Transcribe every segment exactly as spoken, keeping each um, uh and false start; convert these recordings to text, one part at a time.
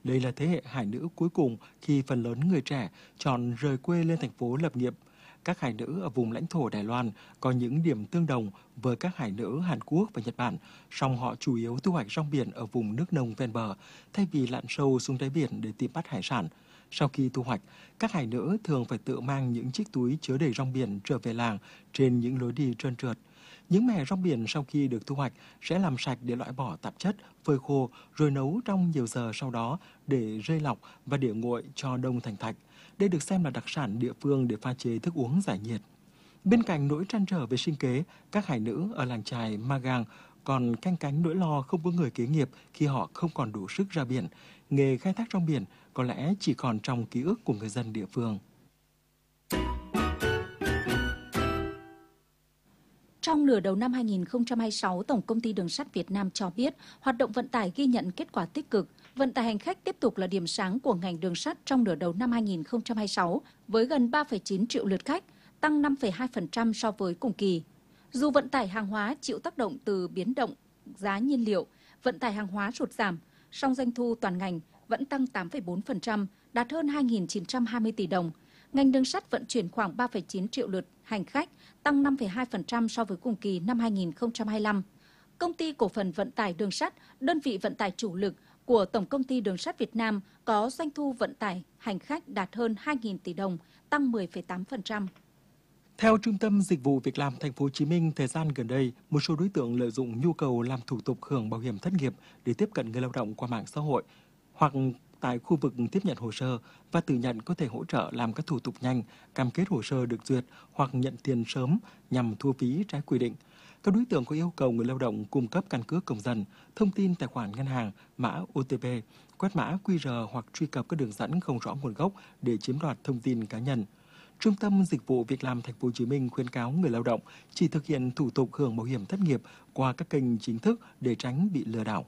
Đây là thế hệ hải nữ cuối cùng khi phần lớn người trẻ chọn rời quê lên thành phố lập nghiệp. Các hải nữ ở vùng lãnh thổ Đài Loan có những điểm tương đồng với các hải nữ Hàn Quốc và Nhật Bản, song họ chủ yếu thu hoạch rong biển ở vùng nước nông ven bờ, thay vì lặn sâu xuống đáy biển để tìm bắt hải sản. Sau khi thu hoạch, các hải nữ thường phải tự mang những chiếc túi chứa đầy rong biển trở về làng trên những lối đi trơn trượt. Những mẻ rong biển sau khi được thu hoạch sẽ làm sạch để loại bỏ tạp chất, phơi khô rồi nấu trong nhiều giờ sau đó để rây lọc và để nguội cho đông thành thạch. Đây được xem là đặc sản địa phương để pha chế thức uống giải nhiệt. Bên cạnh nỗi trăn trở về sinh kế, các hải nữ ở làng chài Magang còn canh cánh nỗi lo không có người kế nghiệp khi họ không còn đủ sức ra biển. Nghề khai thác rong biển có lẽ chỉ còn trong ký ức của người dân địa phương. Trong nửa đầu năm hai nghìn không trăm hai mươi sáu, Tổng công ty Đường sắt Việt Nam cho biết hoạt động vận tải ghi nhận kết quả tích cực. Vận tải hành khách tiếp tục là điểm sáng của ngành đường sắt trong nửa đầu năm hai nghìn không trăm hai mươi sáu với gần ba phẩy chín triệu lượt khách, tăng năm phẩy hai phần trăm so với cùng kỳ. Dù vận tải hàng hóa chịu tác động từ biến động giá nhiên liệu, vận tải hàng hóa sụt giảm, song doanh thu toàn ngành vẫn tăng tám phẩy bốn phần trăm, đạt hơn hai nghìn chín trăm hai mươi tỷ đồng. Ngành đường sắt vận chuyển khoảng ba phẩy chín triệu lượt hành khách, tăng năm phẩy hai phần trăm so với cùng kỳ năm hai nghìn không trăm hai mươi lăm. Công ty cổ phần vận tải đường sắt, đơn vị vận tải chủ lực của Tổng công ty Đường sắt Việt Nam có doanh thu vận tải hành khách đạt hơn hai nghìn tỷ đồng, tăng mười phẩy tám phần trăm. Theo Trung tâm Dịch vụ Việc làm Thành phố Hồ Chí Minh, thời gian gần đây, một số đối tượng lợi dụng nhu cầu làm thủ tục hưởng bảo hiểm thất nghiệp để tiếp cận người lao động qua mạng xã hội hoặc tại khu vực tiếp nhận hồ sơ và tự nhận có thể hỗ trợ làm các thủ tục nhanh, cam kết hồ sơ được duyệt hoặc nhận tiền sớm nhằm thu phí trái quy định. Các đối tượng có yêu cầu người lao động cung cấp căn cước công dân, thông tin tài khoản ngân hàng, mã ô tê pê, quét mã quy rờ hoặc truy cập các đường dẫn không rõ nguồn gốc để chiếm đoạt thông tin cá nhân. Trung tâm Dịch vụ Việc làm Thành phố Hồ Chí Minh khuyến cáo người lao động chỉ thực hiện thủ tục hưởng bảo hiểm thất nghiệp qua các kênh chính thức để tránh bị lừa đảo.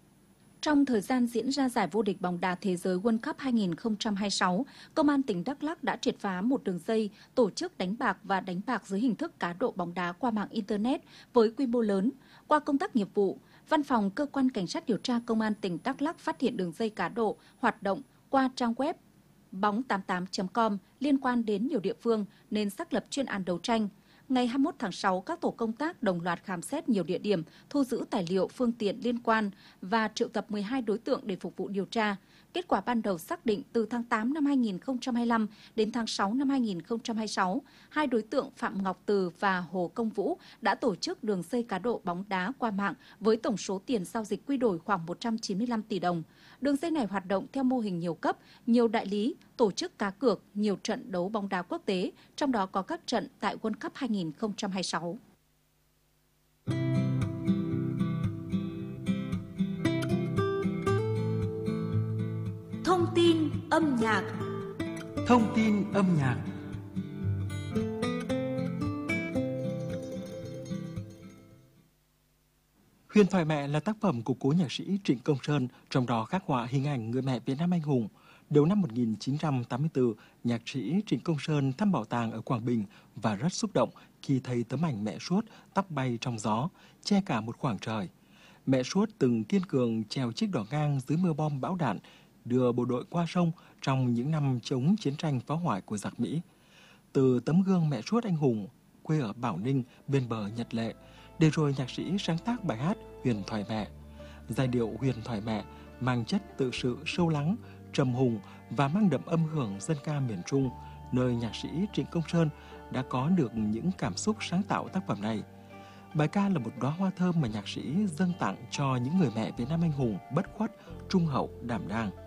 Trong thời gian diễn ra giải vô địch bóng đá thế giới World Cup hai nghìn không trăm hai mươi sáu, Công an tỉnh Đắk Lắk đã triệt phá một đường dây tổ chức đánh bạc và đánh bạc dưới hình thức cá độ bóng đá qua mạng Internet với quy mô lớn. Qua công tác nghiệp vụ, Văn phòng Cơ quan Cảnh sát điều tra Công an tỉnh Đắk Lắk phát hiện đường dây cá độ hoạt động qua trang web bóng tám tám chấm com liên quan đến nhiều địa phương nên xác lập chuyên án đấu tranh. Ngày hai mươi mốt tháng sáu, các tổ công tác đồng loạt khám xét nhiều địa điểm, thu giữ tài liệu, phương tiện liên quan và triệu tập mười hai đối tượng để phục vụ điều tra. Kết quả ban đầu xác định từ tháng tám năm hai nghìn không trăm hai mươi lăm đến tháng sáu năm hai nghìn không trăm hai mươi sáu, hai đối tượng Phạm Ngọc Từ và Hồ Công Vũ đã tổ chức đường dây cá độ bóng đá qua mạng với tổng số tiền giao dịch quy đổi khoảng một trăm chín mươi lăm tỷ đồng. Đường dây này hoạt động theo mô hình nhiều cấp, nhiều đại lý, tổ chức cá cược, nhiều trận đấu bóng đá quốc tế, trong đó có các trận tại World Cup hai nghìn không trăm hai mươi sáu. Thông tin âm nhạc. Thông tin âm nhạc. Huyền thoại mẹ là tác phẩm của cố nhạc sĩ Trịnh Công Sơn, trong đó khắc họa hình ảnh người mẹ Việt Nam anh hùng. Đầu năm một nghìn chín trăm tám mươi tư, nhạc sĩ Trịnh Công Sơn thăm bảo tàng ở Quảng Bình và rất xúc động khi thấy tấm ảnh mẹ Suốt tóc bay trong gió, che cả một khoảng trời. Mẹ Suốt từng kiên cường treo chiếc đò ngang dưới mưa bom bão đạn, đưa bộ đội qua sông trong những năm chống chiến tranh phá hoại của giặc Mỹ. Từ tấm gương mẹ Suốt anh hùng, quê ở Bảo Ninh bên bờ Nhật Lệ, để rồi nhạc sĩ sáng tác bài hát Huyền thoại mẹ. Giai điệu Huyền thoại mẹ mang chất tự sự sâu lắng, trầm hùng và mang đậm âm hưởng dân ca miền Trung, nơi nhạc sĩ Trịnh Công Sơn đã có được những cảm xúc sáng tạo tác phẩm này. Bài ca là một đóa hoa thơm mà nhạc sĩ dâng tặng cho những người mẹ Việt Nam anh hùng bất khuất, trung hậu, đảm đang.